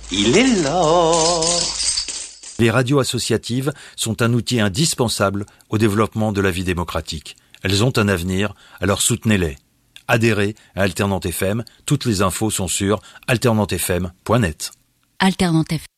Il est l'or. Les radios associatives sont un outil indispensable au développement de la vie démocratique. Elles ont un avenir, alors soutenez-les. Adhérez à Alternante FM, toutes les infos sont sur alternantefm.net. Alternante FM.